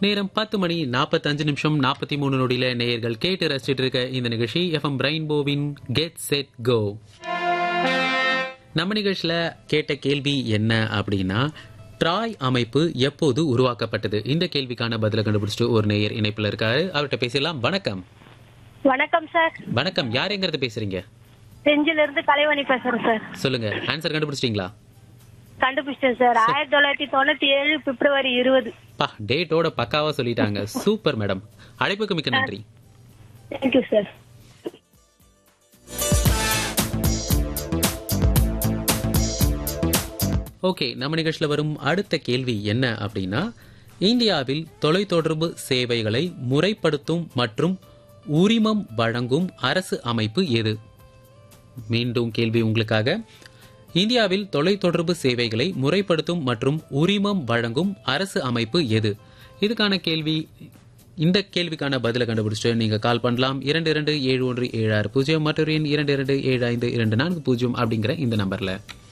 நேரம் 10:45 நேயர்கள் கேட்டு ரசிச்சிட்டு இருக்க இந்த நிகழ்ச்சி எஃப்எம் ரெயின்போவின் கெட் செட் கோ. நம்ம நிகழ்ச்சியில கேட்ட கேள்வி என்ன அப்படின்னா, ட்ராய் அமைப்பு எப்போது உருவாக்கப்பட்டது? இந்த கேள்விக்கான பதில கண்டுபிடிச்சிட்டு ஒரு நேயர் இணைப்புல இருக்காரு. அவர்கிட்ட பேசலாம். வணக்கம். வணக்கம் சார். வணக்கம். யார் எங்கிறது பேசுறீங்க? செஞ்சில இருந்து கலைவாணி பேசுறேன் சார். சொல்லுங்க, ஆன்சர் கண்டுபிடிச்சிட்டீங்களா? கண்டுபிடிச்சேன் சார். 1997 பிப்ரவரி 20. டேட்டோட பக்காவா சொல்லிட்டாங்க. Super madam. அழைப்புக்கு மிக்க நன்றி. Thank you sir. ஓகே, நம்ம நிகழ்ச்சியில் வரும் அடுத்த கேள்வி என்ன அப்படின்னா, இந்தியாவில் தொலைத்தொடர்பு சேவைகளை முறைப்படுத்தும் மற்றும் உரிமம் வழங்கும் அரசு அமைப்பு எது? மீண்டும் கேள்வி உங்களுக்காக. இந்தியாவில் தொலைத்தொடர்பு சேவைகளை முறைப்படுத்தும் மற்றும் உரிமம் வழங்கும் அரசு அமைப்பு எது? இதுக்கான கேள்வி. இந்த கேள்விக்கான பதிலை கண்டுபிடிச்சிட்டு நீங்க கால் பண்ணலாம். 227176 மற்றொரு எண் 22752440 அப்படிங்கிற இந்த நம்பர்ல.